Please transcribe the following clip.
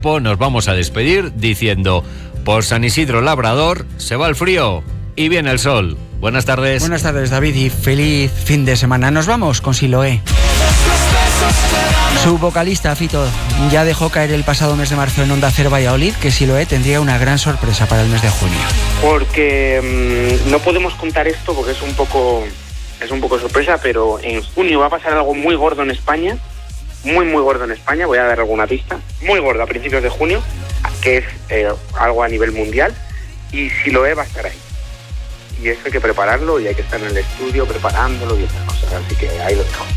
Nos vamos a despedir diciendo: por San Isidro Labrador se va el frío y viene el sol. Buenas tardes. Buenas tardes, David, y feliz fin de semana. Nos vamos con Siloé. Su vocalista, Fito, ya dejó caer el pasado mes de marzo en Onda Cero Valladolid que Siloé tendría una gran sorpresa para el mes de junio. Porque no podemos contar esto porque es un poco sorpresa, pero en junio va a pasar algo muy gordo en España, muy gordo en España, voy a dar alguna pista, muy gordo a principios de junio, que es algo a nivel mundial, y Siloé va a estar ahí. Y eso hay que prepararlo y hay que estar en el estudio preparándolo y estas cosas, así que ahí lo dejo.